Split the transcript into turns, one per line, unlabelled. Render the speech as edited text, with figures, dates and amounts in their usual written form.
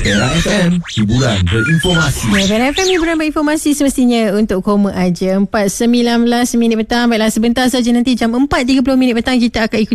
Era FM, hiburan berinformasi.
Era FM, hiburan berinformasi semestinya untuk koma aja. 4:19 petang. Baiklah, sebentar saja nanti jam 4:30 petang kita akan ikuti